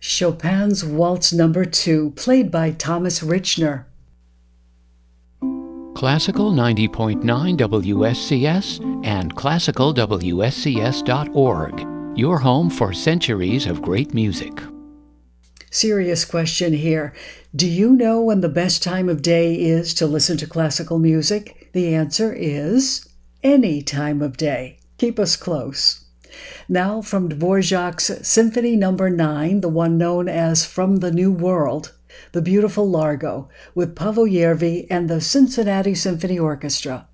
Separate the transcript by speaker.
Speaker 1: Chopin's Waltz Number 2, played by Thomas Richner.
Speaker 2: Classical 90.9 WSCS and classicalwscs.org. Your home for centuries of great music.
Speaker 1: Serious question here. Do you know when the best time of day is to listen to classical music? The answer is any time of day. Keep us close. Now from Dvorak's Symphony No. 9, the one known as From the New World, the beautiful Largo, with Paavo Järvi and the Cincinnati Symphony Orchestra.